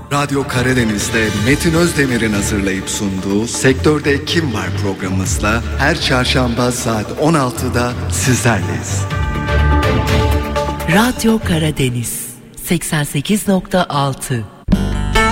Radyo Karadeniz'de Metin Özdemir'in hazırlayıp sunduğu Sektörde Kim Var programımızla her çarşamba saat 16'da sizlerleyiz. Radyo Karadeniz 88.6